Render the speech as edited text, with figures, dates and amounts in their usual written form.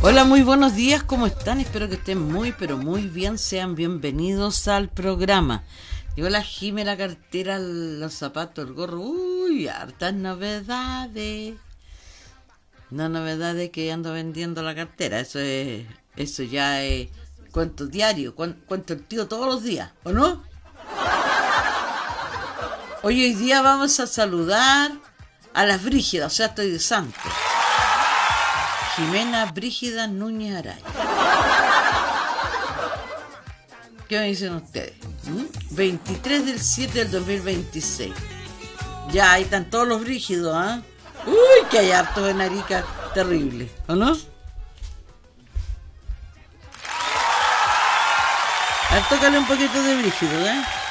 Hola, muy buenos días, ¿cómo están? Espero que estén muy, pero muy bien. Sean bienvenidos al programa. Llegó la Jime, la cartera, los zapatos, el gorro. Uy, hartas novedades. No novedades que ando vendiendo la cartera. Eso ya es cuento diario, cuento el tío todos los días, ¿o no? Hoy día vamos a saludar a las Brígidas, o sea, estoy de santo. Jimena Brígida Núñez Araya. ¿Qué me dicen ustedes? 23 del 7 del 2026. Ya, ahí están todos los brígidos, ¿ah? Uy, que hay harto de narica terrible, ¿o no? A ver, tócale un poquito de brígido, ¿eh?